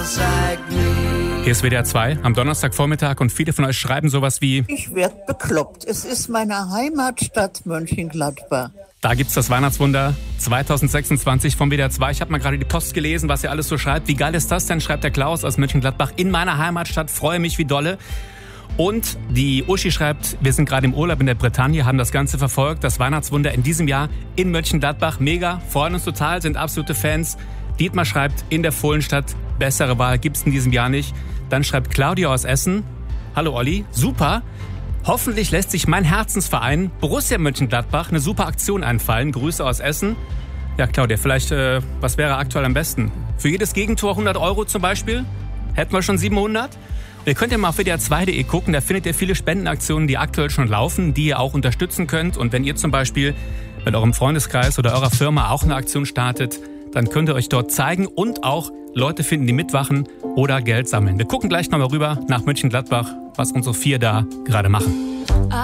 Hier ist WDR 2 am Donnerstagvormittag und viele von euch schreiben sowas wie: Ich werd bekloppt. Es ist meine Heimatstadt Mönchengladbach. Da gibt's das Weihnachtswunder 2026 vom WDR 2. Ich habe mal gerade die Post gelesen, was ihr alles so schreibt. Wie geil ist das denn, schreibt der Klaus aus Mönchengladbach. In meiner Heimatstadt, freue mich wie dolle. Und die Uschi schreibt, wir sind gerade im Urlaub in der Bretagne, haben das Ganze verfolgt. Das Weihnachtswunder in diesem Jahr in Mönchengladbach. Mega, freuen uns total, sind absolute Fans. Dietmar schreibt, in der Fohlenstadt, bessere Wahl gibt's in diesem Jahr nicht. Dann schreibt Claudia aus Essen, hallo Olli, super. Hoffentlich lässt sich mein Herzensverein Borussia Mönchengladbach eine super Aktion einfallen. Grüße aus Essen. Ja, Claudia, vielleicht, was wäre aktuell am besten? Für jedes Gegentor 100 € zum Beispiel? Hätten wir schon 700? Ihr könnt ja mal auf wdr2.de gucken, da findet ihr viele Spendenaktionen, die aktuell schon laufen, die ihr auch unterstützen könnt. Und wenn ihr zum Beispiel mit eurem Freundeskreis oder eurer Firma auch eine Aktion startet, dann könnt ihr euch dort zeigen und auch Leute finden, die mitwachen oder Geld sammeln. Wir gucken gleich nochmal rüber nach Mönchengladbach, was unsere 4 da gerade machen.